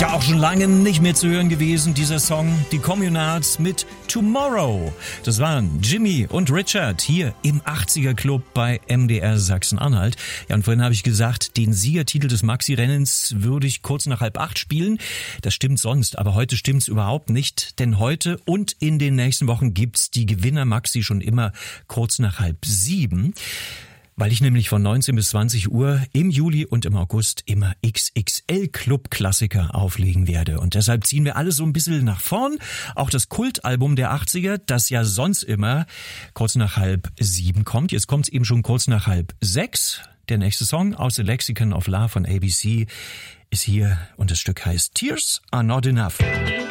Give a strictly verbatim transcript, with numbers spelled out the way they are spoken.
Auch schon lange nicht mehr zu hören gewesen, dieser Song, die Communards mit Tomorrow. Das waren Jimmy und Richard hier im achtziger Club bei M D R Sachsen-Anhalt. Ja, und vorhin habe ich gesagt, den Siegertitel des Maxi-Rennens würde ich kurz nach halb acht spielen. Das stimmt sonst, aber heute stimmt's überhaupt nicht, denn heute und in den nächsten Wochen gibt's die Gewinner-Maxi schon immer kurz nach halb sieben. Weil ich nämlich von neunzehn bis zwanzig Uhr im Juli und im August immer X X L-Club-Klassiker auflegen werde. Und deshalb ziehen wir alles so ein bisschen nach vorn. Auch das Kultalbum der achtziger, das ja sonst immer kurz nach halb sieben kommt. Jetzt kommt es eben schon kurz nach halb sechs. Der nächste Song aus The Lexicon of Love von A B C ist hier und das Stück heißt Tears Are Not Enough.